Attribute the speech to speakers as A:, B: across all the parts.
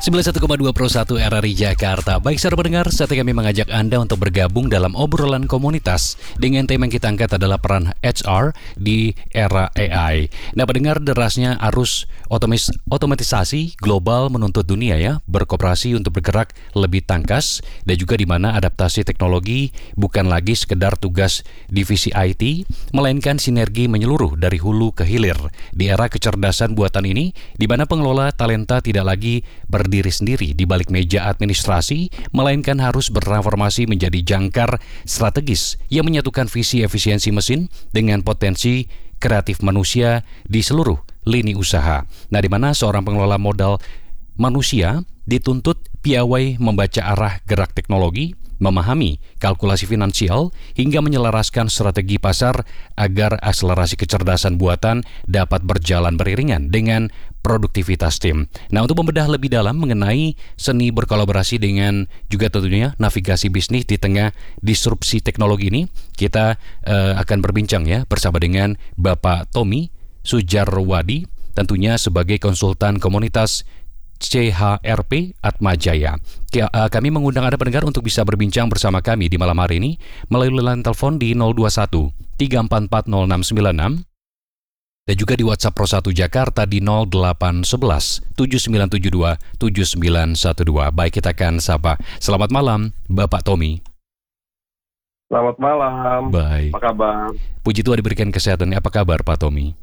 A: 91,2 Pro 1 RRI Jakarta. Baik saudara pendengar, saat ini kami mengajak Anda untuk bergabung dalam obrolan komunitas dengan tema yang kita angkat adalah peran HR di era AI. Nah pendengar, derasnya arus otomatisasi global menuntut dunia ya berkooperasi untuk bergerak lebih tangkas, dan juga di mana adaptasi teknologi bukan lagi sekedar tugas divisi IT, melainkan sinergi menyeluruh dari hulu ke hilir. Di era kecerdasan buatan ini, di mana pengelola talenta tidak lagi berdiri sendiri di balik meja administrasi, melainkan harus bertransformasi menjadi jangkar strategis yang menyatukan visi efisiensi mesin dengan potensi kreatif manusia di seluruh lini usaha. Nah, di mana seorang pengelola modal manusia dituntut piawai membaca arah gerak teknologi, memahami kalkulasi finansial, hingga menyelaraskan strategi pasar agar akselerasi kecerdasan buatan dapat berjalan beriringan dengan produktivitas tim. Nah, untuk membedah lebih dalam mengenai seni berkolaborasi dengan juga tentunya navigasi bisnis di tengah disrupsi teknologi ini, kita akan berbincang ya bersama dengan Bapak Tommy Sujarwadi, tentunya sebagai konsultan komunitas CHRP Atmajaya. Kami mengundang Anda pendengar untuk bisa berbincang bersama kami di malam hari ini melalui line telepon di 021 344 0696 dan juga di WhatsApp Pro 1 Jakarta di 0811 7972 7912. Baik, kita akan sapa. Selamat malam Bapak Tommy.
B: Selamat malam.
A: Baik.
B: Apa kabar?
A: Puji Tuhan diberikan kesehatan. Apa kabar Pak Tommy?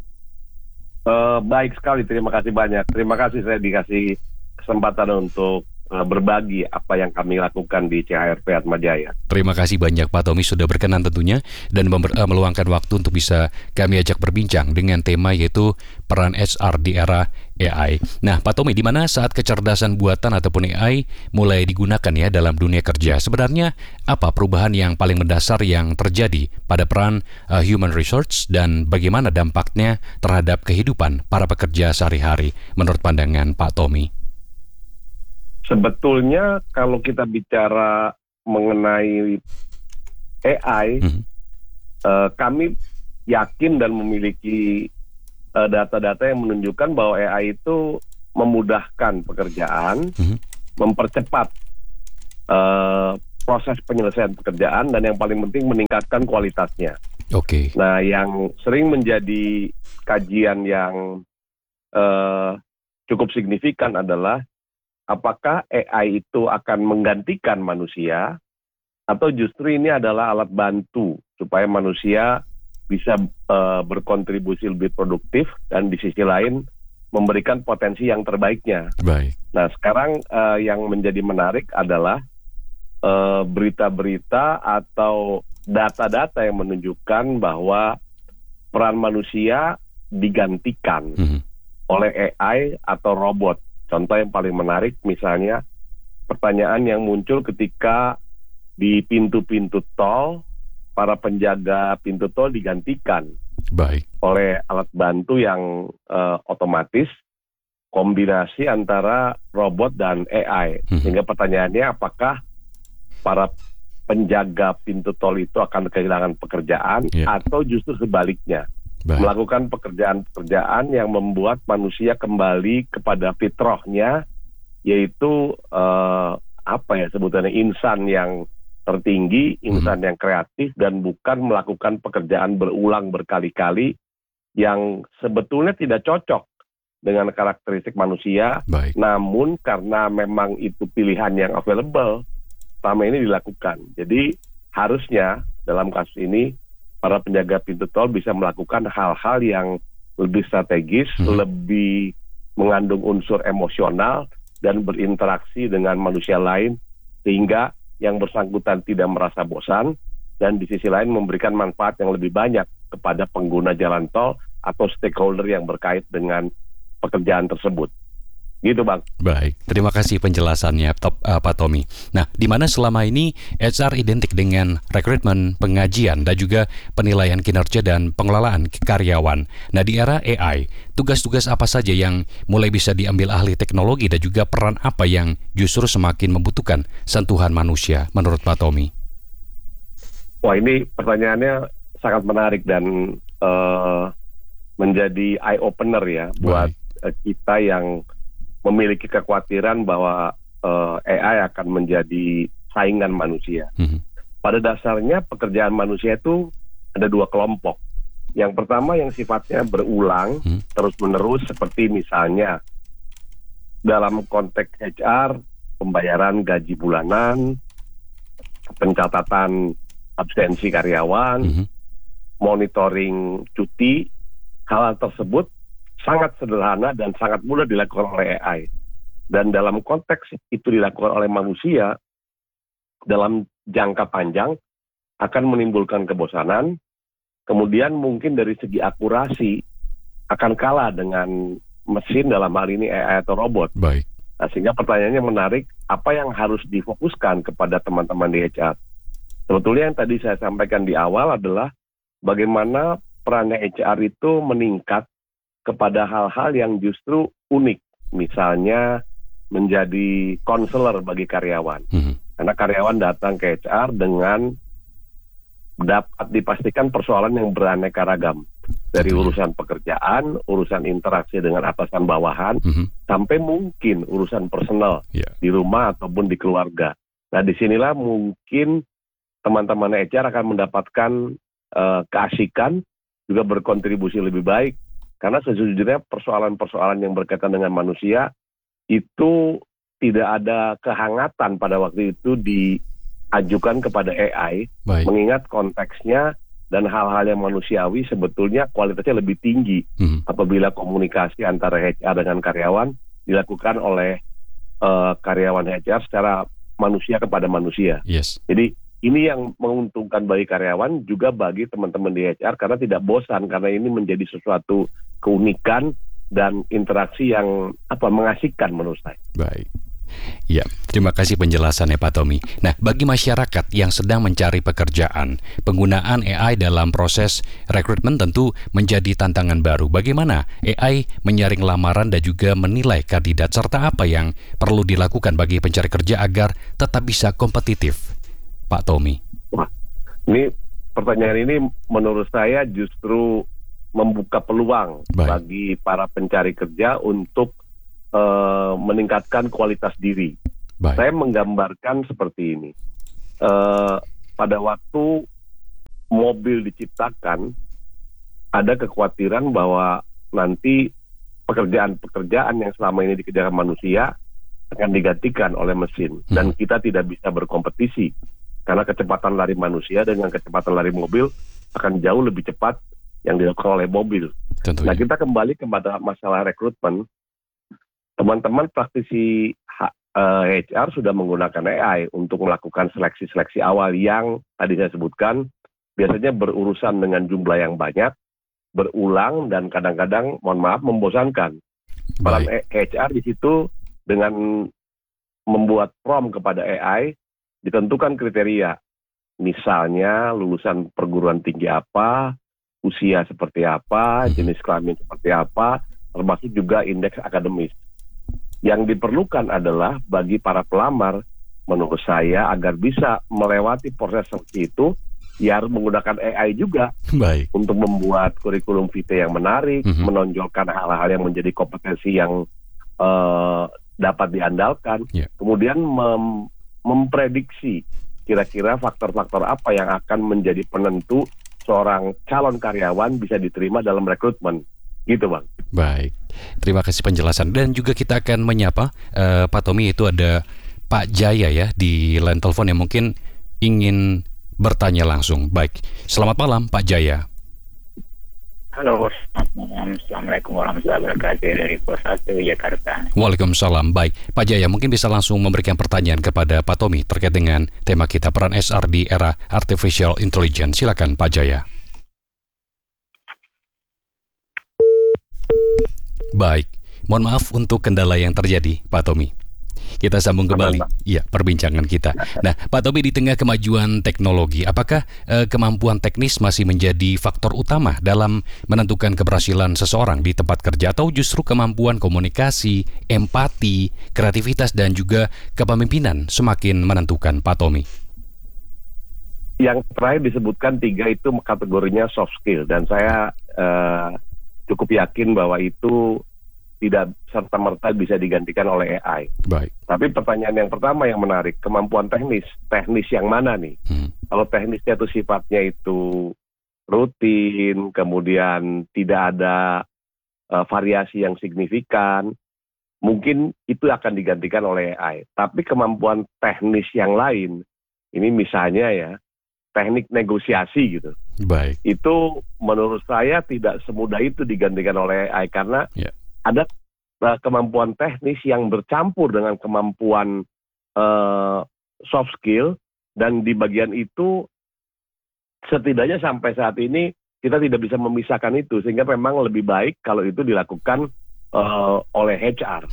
B: Baik sekali, terima kasih banyak. Terima kasih saya dikasih kesempatan untuk berbagi apa yang kami lakukan di CHRP Atmajaya.
A: Terima kasih banyak Pak Tommy sudah berkenan tentunya dan meluangkan waktu untuk bisa kami ajak berbincang dengan tema yaitu peran HR di era AI. Nah Pak Tommy, di mana saat kecerdasan buatan ataupun AI mulai digunakan ya dalam dunia kerja, sebenarnya apa perubahan yang paling mendasar yang terjadi pada peran human resource dan bagaimana dampaknya terhadap kehidupan para pekerja sehari-hari menurut pandangan Pak Tommy?
B: Sebetulnya kalau kita bicara mengenai AI, kami yakin dan memiliki data-data yang menunjukkan bahwa AI itu memudahkan pekerjaan, mempercepat proses penyelesaian pekerjaan, dan yang paling penting meningkatkan kualitasnya.
A: Oke.
B: Nah, yang sering menjadi kajian yang cukup signifikan adalah apakah AI itu akan menggantikan manusia atau justru ini adalah alat bantu supaya manusia bisa berkontribusi lebih produktif dan di sisi lain memberikan potensi yang terbaiknya.
A: Baik.
B: Nah, sekarang yang menjadi menarik adalah berita-berita atau data-data yang menunjukkan bahwa peran manusia digantikan oleh AI atau robot. Contoh yang paling menarik misalnya pertanyaan yang muncul ketika di pintu-pintu tol, para penjaga pintu tol digantikan oleh alat bantu yang otomatis, kombinasi antara robot dan AI. Sehingga pertanyaannya apakah para penjaga pintu tol itu akan kehilangan pekerjaan atau justru sebaliknya. Melakukan pekerjaan-pekerjaan yang membuat manusia kembali kepada fitrahnya, yaitu sebutannya insan yang tertinggi, insan yang kreatif, dan bukan melakukan pekerjaan berulang berkali-kali yang sebetulnya tidak cocok dengan karakteristik manusia. Namun karena memang itu pilihan yang available, selama ini dilakukan. Jadi harusnya dalam kasus ini para penjaga pintu tol bisa melakukan hal-hal yang lebih strategis, lebih mengandung unsur emosional, dan berinteraksi dengan manusia lain, sehingga yang bersangkutan tidak merasa bosan, dan di sisi lain memberikan manfaat yang lebih banyak kepada pengguna jalan tol atau stakeholder yang berkait dengan pekerjaan tersebut. Gitu Bang.
A: Baik, terima kasih penjelasannya Pak Tommy. Nah, di mana selama ini HR identik dengan rekrutmen, pengajian, dan juga penilaian kinerja dan pengelolaan karyawan. Nah, di era AI, tugas-tugas apa saja yang mulai bisa diambil ahli teknologi dan juga peran apa yang justru semakin membutuhkan sentuhan manusia menurut Pak Tommy?
B: Wah, ini pertanyaannya sangat menarik dan menjadi eye-opener ya buat kita yang memiliki kekhawatiran bahwa AI akan menjadi saingan manusia. Pada dasarnya pekerjaan manusia itu ada dua kelompok. Yang pertama yang sifatnya berulang terus-menerus, seperti misalnya dalam konteks HR, pembayaran gaji bulanan, pencatatan absensi karyawan, monitoring cuti. Hal tersebut sangat sederhana dan sangat mudah dilakukan oleh AI. Dan dalam konteks itu dilakukan oleh manusia, dalam jangka panjang akan menimbulkan kebosanan, kemudian mungkin dari segi akurasi akan kalah dengan mesin, dalam hal ini AI atau robot.
A: Baik.
B: Nah, sehingga pertanyaannya menarik, apa yang harus difokuskan kepada teman-teman di HR? Sebetulnya yang tadi saya sampaikan di awal adalah bagaimana perannya HR itu meningkat kepada hal-hal yang justru unik. Misalnya menjadi konselor bagi karyawan. Karena karyawan datang ke HR dengan dapat dipastikan persoalan yang beraneka ragam. Dari urusan pekerjaan, urusan interaksi dengan atasan bawahan, sampai mungkin urusan personal di rumah ataupun di keluarga. Nah, disinilah mungkin teman-teman HR akan mendapatkan keasikan, juga berkontribusi lebih baik. Karena sejujurnya persoalan-persoalan yang berkaitan dengan manusia itu tidak ada kehangatan pada waktu itu diajukan kepada AI. Baik. Mengingat konteksnya dan hal-hal yang manusiawi sebetulnya kualitasnya lebih tinggi apabila komunikasi antara HR dengan karyawan dilakukan oleh karyawan HR secara manusia kepada manusia. Yes. Jadi ini yang menguntungkan bagi karyawan, juga bagi teman-teman di HR, karena tidak bosan, karena ini menjadi sesuatu keunikan dan interaksi yang mengasihkan menurut saya.
A: Baik. Ya, terima kasih penjelasannya Pak Tommy. Nah, bagi masyarakat yang sedang mencari pekerjaan, penggunaan AI dalam proses rekrutmen tentu menjadi tantangan baru. Bagaimana AI menyaring lamaran dan juga menilai kandidat, serta apa yang perlu dilakukan bagi pencari kerja agar tetap bisa kompetitif, Pak Tommy?
B: Wah, ini pertanyaan ini menurut saya justru membuka peluang bagi para pencari kerja untuk meningkatkan kualitas diri. Saya menggambarkan seperti ini. Pada waktu mobil diciptakan, ada kekhawatiran bahwa nanti pekerjaan-pekerjaan yang selama ini dikerjakan manusia akan digantikan oleh mesin, dan kita tidak bisa berkompetisi karena kecepatan lari manusia dengan kecepatan lari mobil akan jauh lebih cepat yang dilakukan oleh mobil. Tentunya. Nah, kita kembali kepada masalah rekrutmen. Teman-teman praktisi HR sudah menggunakan AI untuk melakukan seleksi-seleksi awal yang tadi saya sebutkan, biasanya berurusan dengan jumlah yang banyak, berulang, dan kadang-kadang, mohon maaf, membosankan. Peran HR di situ dengan membuat prompt kepada AI, ditentukan kriteria, misalnya lulusan perguruan tinggi apa, usia seperti apa, jenis kelamin seperti apa, termasuk juga indeks akademis. Yang diperlukan adalah bagi para pelamar, menurut saya, agar bisa melewati proses seperti itu, ya harus menggunakan AI juga. Baik. Untuk membuat kurikulum vitae yang menarik, menonjolkan hal-hal yang menjadi kompetensi yang dapat diandalkan, kemudian memprediksi kira-kira faktor-faktor apa yang akan menjadi penentu seorang calon karyawan bisa diterima dalam rekrutmen. Gitu, Bang.
A: Baik, terima kasih penjelasan. Dan juga kita akan menyapa Pak Tommy, itu ada Pak Jaya ya di line telepon yang mungkin ingin bertanya langsung. Baik, selamat malam Pak Jaya.
C: Halo, selamat malam. Assalamualaikum warahmatullahi wabarakatuh, dari Pos 1 Jakarta.
A: Waalaikumsalam. Baik, Pak Jaya, mungkin bisa langsung memberikan pertanyaan kepada Pak Tommy terkait dengan tema kita, peran HR di era Artificial Intelligence. Silakan Pak Jaya. Baik, mohon maaf untuk kendala yang terjadi, Pak Tommy. Kita sambung kembali perbincangan kita. Nah, Pak Tommy, di tengah kemajuan teknologi, apakah kemampuan teknis masih menjadi faktor utama dalam menentukan keberhasilan seseorang di tempat kerja, atau justru kemampuan komunikasi, empati, kreativitas, dan juga kepemimpinan semakin menentukan, Pak Tommy?
B: Yang terakhir disebutkan 3 itu kategorinya soft skill, dan saya cukup yakin bahwa itu tidak serta-merta bisa digantikan oleh AI.
A: Baik.
B: Tapi pertanyaan yang pertama yang menarik, kemampuan teknis yang mana nih? Kalau teknisnya itu sifatnya itu rutin, kemudian tidak ada variasi yang signifikan, mungkin itu akan digantikan oleh AI. Tapi kemampuan teknis yang lain, ini misalnya ya, teknik negosiasi gitu.
A: Baik.
B: Itu menurut saya tidak semudah itu digantikan oleh AI karena ada kemampuan teknis yang bercampur dengan kemampuan soft skill, dan di bagian itu setidaknya sampai saat ini kita tidak bisa memisahkan itu, sehingga memang lebih baik kalau itu dilakukan oleh HR.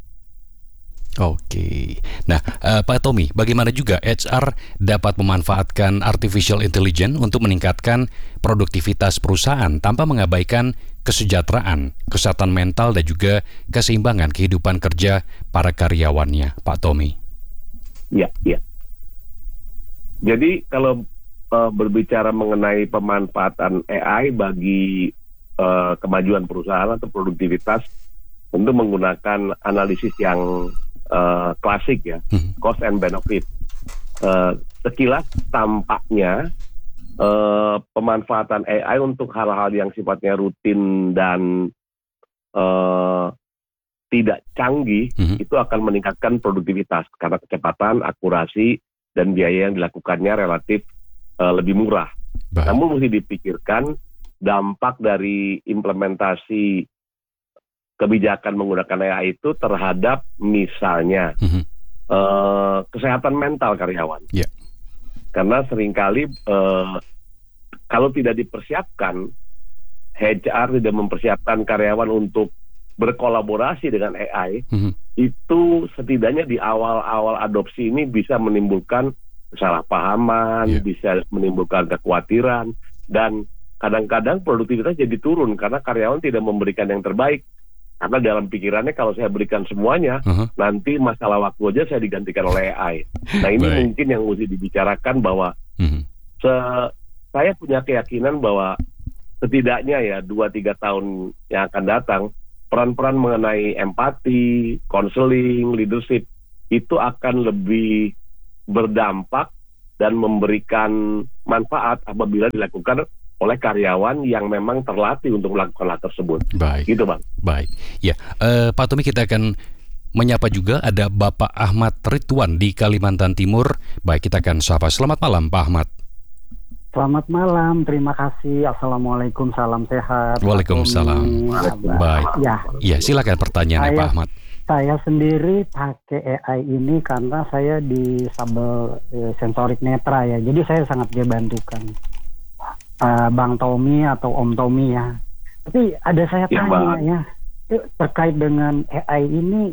A: Oke. Nah, Pak Tommy, bagaimana juga HR dapat memanfaatkan artificial intelligence untuk meningkatkan produktivitas perusahaan tanpa mengabaikan kesejahteraan, kesehatan mental, dan juga keseimbangan kehidupan kerja para karyawannya, Pak Tommy?
B: Iya. Jadi kalau berbicara mengenai pemanfaatan AI bagi kemajuan perusahaan atau produktivitas, tentu menggunakan analisis yang klasik ya, cost and benefit. Sekilas tampaknya pemanfaatan AI untuk hal-hal yang sifatnya rutin dan tidak canggih itu akan meningkatkan produktivitas karena kecepatan, akurasi, dan biaya yang dilakukannya relatif lebih murah. Namun mesti dipikirkan dampak dari implementasi kebijakan menggunakan AI itu terhadap misalnya kesehatan mental karyawan. Karena seringkali kalau tidak dipersiapkan, HR tidak mempersiapkan karyawan untuk berkolaborasi dengan AI, itu setidaknya di awal-awal adopsi ini bisa menimbulkan kesalahpahaman, bisa menimbulkan kekhawatiran, dan kadang-kadang produktivitas jadi turun karena karyawan tidak memberikan yang terbaik. Karena dalam pikirannya kalau saya berikan semuanya, nanti masalah waktu aja saya digantikan oleh AI. Nah ini mungkin yang mesti dibicarakan bahwa saya punya keyakinan bahwa setidaknya ya 2-3 tahun yang akan datang, peran-peran mengenai empati, counseling, leadership, itu akan lebih berdampak dan memberikan manfaat apabila dilakukan oleh karyawan yang memang terlatih untuk melakukan hal tersebut.
A: Baik.
B: Gitu, Bang.
A: Baik. Ya, Pak Tommy, kita akan menyapa juga ada Bapak Ahmad Ridwan di Kalimantan Timur. Baik, kita akan sapa. Selamat malam, Pak Ahmad.
D: Selamat malam, terima kasih. Assalamualaikum, salam sehat.
A: Waalaikumsalam. Baik. Ya, silakan pertanyaannya, Pak Ahmad.
D: Saya sendiri pakai AI ini karena saya disabel sensorik netra ya. Jadi saya sangat dibantukan. Bang Tommy atau Om Tommy ya. Tapi ada saya tanya ya, terkait dengan AI ini,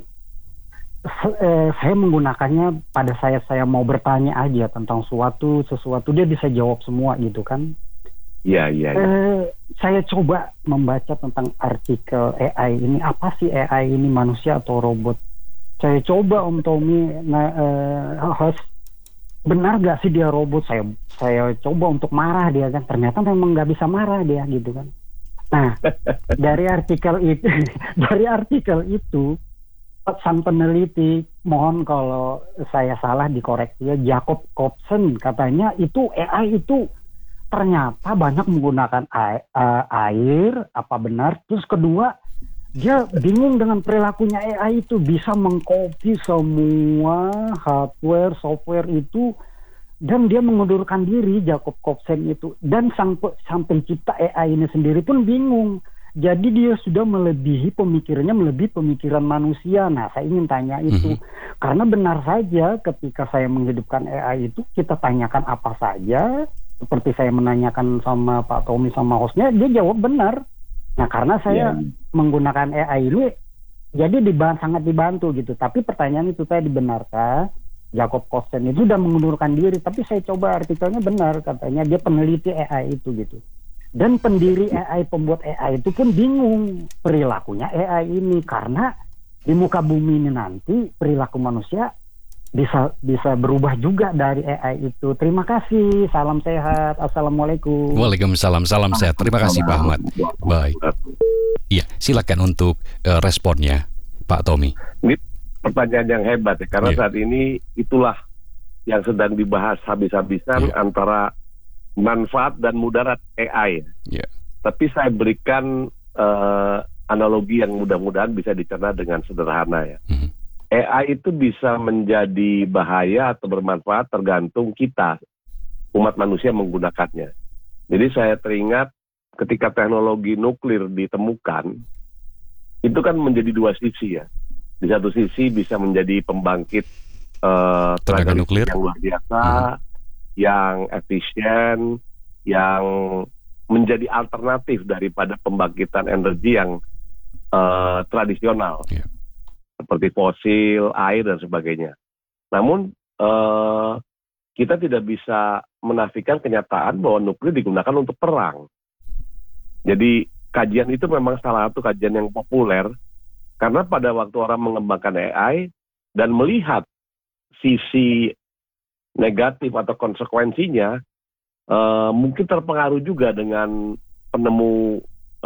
D: saya menggunakannya pada saya mau bertanya aja tentang sesuatu dia bisa jawab semua gitu kan.
B: Iya.
D: Saya coba membaca tentang artikel AI ini, apa sih AI ini, manusia atau robot? Saya coba Om Tommy, benar gak sih dia robot? Saya coba untuk marah dia kan, ternyata memang nggak bisa marah dia gitu kan. Nah dari artikel itu sang peneliti, mohon kalau saya salah dikoreksi ya, Jacob Kopsen katanya itu AI itu ternyata banyak menggunakan air, apa benar? Terus kedua, dia bingung dengan perilakunya AI itu, bisa mengcopy semua hardware, software itu, dan dia mengundurkan diri, Jacob Kopsen itu. Dan sang pencipta AI ini sendiri pun bingung. Jadi dia sudah melebihi pemikiran manusia. Nah, saya ingin tanya itu. Karena benar saja ketika saya menghidupkan AI itu, kita tanyakan apa saja, seperti saya menanyakan sama Pak Tommy sama hostnya, dia jawab benar. Nah, karena saya menggunakan AI ini, jadi sangat dibantu gitu. Tapi pertanyaan itu saya dibenarkan, Jacob Kopsen itu sudah mengundurkan diri. Tapi saya coba artikelnya benar, katanya dia peneliti AI itu gitu. Dan pendiri AI, pembuat AI itu pun bingung perilakunya AI ini, karena di muka bumi ini nanti perilaku manusia bisa berubah juga dari AI itu. Terima kasih, salam sehat, assalamualaikum.
A: Waalaikumsalam, salam sehat. Terima kasih Pak Ahmad. Baik. Iya, silakan untuk responnya, Pak Tommy.
B: Ini pertanyaan yang hebat ya, karena saat ini itulah yang sedang dibahas habis-habisan antara manfaat dan mudarat AI. Tapi saya berikan analogi yang mudah-mudahan bisa dicerna dengan sederhana ya. AI itu bisa menjadi bahaya atau bermanfaat tergantung kita, umat manusia menggunakannya. Jadi saya teringat ketika teknologi nuklir ditemukan, itu kan menjadi dua sisi ya. Di satu sisi bisa menjadi pembangkit tenaga nuklir yang luar biasa, yang efisien, yang menjadi alternatif daripada pembangkitan energi yang tradisional. Seperti fosil, air, dan sebagainya. Namun, kita tidak bisa menafikan kenyataan bahwa nuklir digunakan untuk perang. Jadi, kajian itu memang salah satu kajian yang populer, karena pada waktu orang mengembangkan AI dan melihat sisi negatif atau konsekuensinya, mungkin terpengaruh juga dengan penemu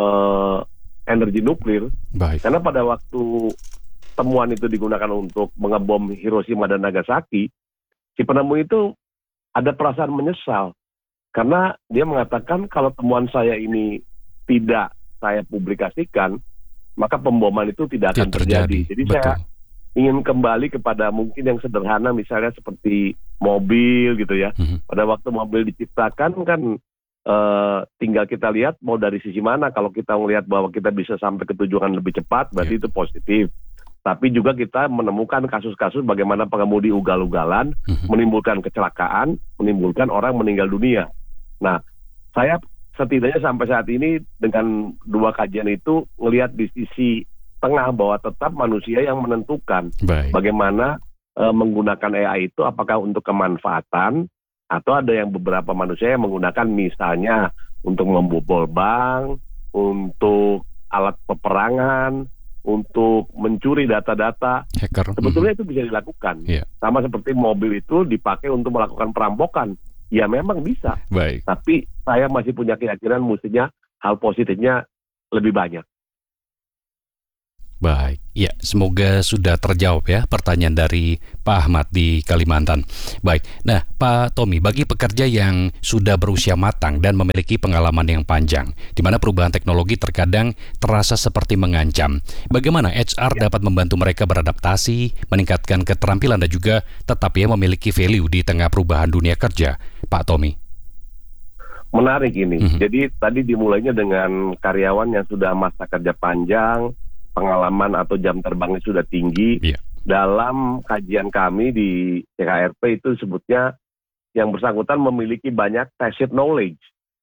B: energi nuklir. Karena pada waktu temuan itu digunakan untuk mengebom Hiroshima dan Nagasaki, si penemu itu ada perasaan menyesal karena dia mengatakan kalau temuan saya ini tidak saya publikasikan, maka pemboman itu tidak akan terjadi. Jadi saya ingin kembali kepada mungkin yang sederhana, misalnya seperti mobil gitu ya. Pada waktu mobil diciptakan kan tinggal kita lihat mau dari sisi mana. Kalau kita melihat bahwa kita bisa sampai ke tujuan lebih cepat, berarti itu positif. Tapi juga kita menemukan kasus-kasus bagaimana pengemudi ugal-ugalan, menimbulkan kecelakaan, menimbulkan orang meninggal dunia. Nah, saya setidaknya sampai saat ini dengan dua kajian itu ngelihat di sisi tengah bahwa tetap manusia yang menentukan bagaimana menggunakan AI itu, apakah untuk kemanfaatan atau ada yang beberapa manusia yang menggunakan misalnya untuk membobol bank, untuk alat peperangan, untuk mencuri data-data. Hacker. Sebetulnya itu bisa dilakukan. Sama seperti mobil itu dipakai untuk melakukan perampokan. Ya memang bisa. Tapi saya masih punya keyakinan mestinya hal positifnya lebih banyak.
A: Baik, ya semoga sudah terjawab ya pertanyaan dari Pak Ahmad di Kalimantan. Baik, nah Pak Tommy, bagi pekerja yang sudah berusia matang dan memiliki pengalaman yang panjang, di mana perubahan teknologi terkadang terasa seperti mengancam, bagaimana HR dapat membantu mereka beradaptasi, meningkatkan keterampilan dan juga tetap ya memiliki value di tengah perubahan dunia kerja, Pak Tommy?
B: Menarik ini, jadi tadi dimulainya dengan karyawan yang sudah masa kerja panjang, pengalaman atau jam terbangnya sudah tinggi. Dalam kajian kami di CKRP itu sebutnya yang bersangkutan memiliki banyak tacit knowledge,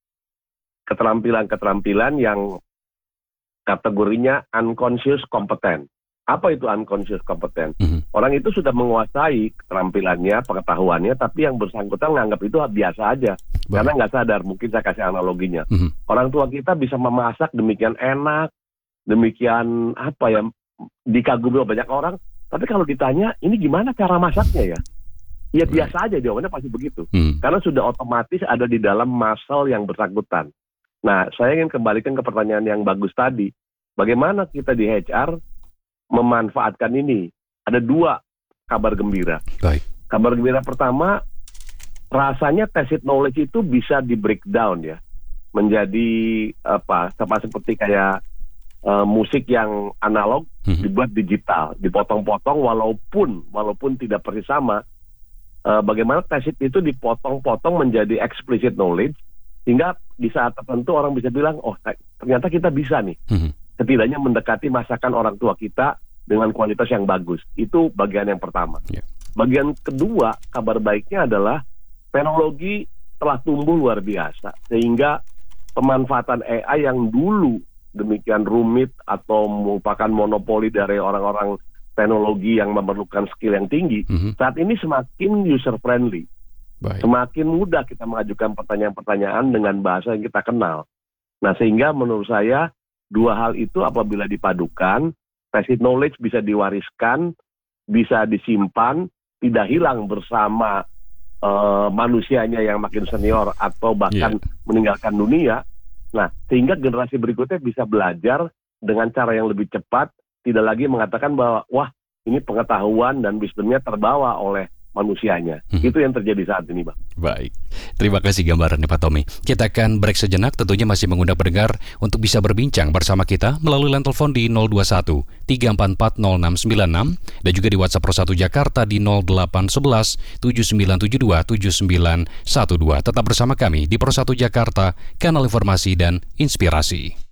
B: keterampilan-keterampilan yang kategorinya unconscious competence. Apa itu unconscious competence? Orang itu sudah menguasai keterampilannya, pengetahuannya, tapi yang bersangkutan menganggap itu biasa aja. Karena nggak sadar, mungkin saya kasih analoginya. Orang tua kita bisa memasak demikian enak, demikian apa ya, dikagumi banyak orang, tapi kalau ditanya ini gimana cara masaknya ya, ya biasa aja jawabannya pasti begitu, karena sudah otomatis ada di dalam muscle yang bersangkutan. Nah, saya ingin kembalikan ke pertanyaan yang bagus tadi, bagaimana kita di HR memanfaatkan ini? Ada dua kabar gembira. Kabar gembira pertama, rasanya tacit knowledge itu bisa di breakdown ya, menjadi apa, sama seperti kayak musik yang analog dibuat digital, dipotong-potong walaupun tidak persis sama. Bagaimana tacit itu dipotong-potong menjadi explicit knowledge, sehingga di saat tertentu orang bisa bilang, oh ternyata kita bisa nih, setidaknya mendekati masakan orang tua kita dengan kualitas yang bagus. Itu bagian yang pertama. Bagian kedua, kabar baiknya adalah teknologi telah tumbuh luar biasa, sehingga pemanfaatan AI yang dulu demikian rumit atau merupakan monopoli dari orang-orang teknologi yang memerlukan skill yang tinggi, saat ini semakin user friendly. Semakin mudah kita mengajukan pertanyaan-pertanyaan dengan bahasa yang kita kenal. Nah, sehingga menurut saya dua hal itu apabila dipadukan, tacit knowledge bisa diwariskan, bisa disimpan, tidak hilang bersama manusianya yang makin senior atau bahkan meninggalkan dunia. Nah, sehingga generasi berikutnya bisa belajar dengan cara yang lebih cepat, tidak lagi mengatakan bahwa wah, ini pengetahuan dan wisdomnya terbawa oleh manusianya. Itu yang terjadi saat ini, Bang.
A: Baik, terima kasih gambarannya Pak Tommy. Kita akan break sejenak, tentunya masih mengundang pendengar untuk bisa berbincang bersama kita melalui line telepon di 021 344 0696 dan juga di WhatsApp Pro 1 Jakarta di 0811 7972 7912. Tetap bersama kami di Pro 1 Jakarta, kanal informasi dan inspirasi.